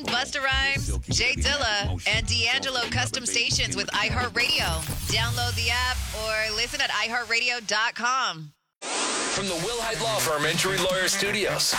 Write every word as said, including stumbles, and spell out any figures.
own Busta Rhymes, Jay Dilla, and D'Angelo custom stations with iHeartRadio. Download the app or listen at i heart radio dot com. From the Will Hyde Law Firm Injury Lawyer Studios,